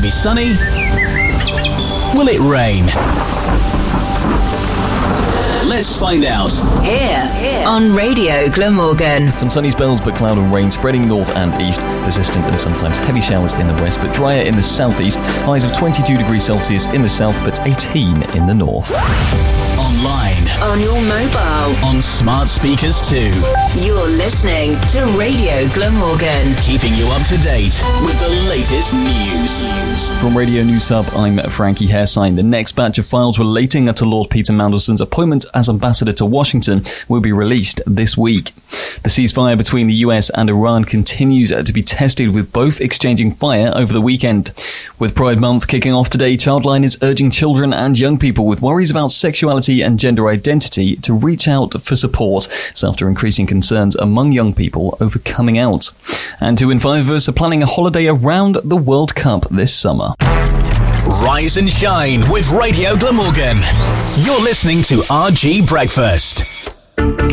be sunny? Will it rain? Let's find out. Here on Radio Glamorgan. Some sunny spells, but cloud and rain spreading north and east. Persistent and sometimes heavy showers in the west, but drier in the southeast. Highs of 22 degrees Celsius in the south, but 18 in the north. Online. On your mobile. On smart speakers too. You're listening to Radio Glamorgan. Keeping you up to date with the latest news. From Radio News Hub, I'm Frankie Hairsign. The next batch of files relating to Lord Peter Mandelson's appointment as ambassador to Washington will be released this week. The ceasefire between the US and Iran continues to be tested, with both exchanging fire over the weekend. With Pride Month kicking off today, Childline is urging children and young people with worries about sexuality and gender identity to reach out for support. It's after increasing concerns among young people over coming out. And 2 in 5 of us are planning a holiday around the World Cup this summer. Rise and shine with Radio Glamorgan. You're listening to RG Breakfast.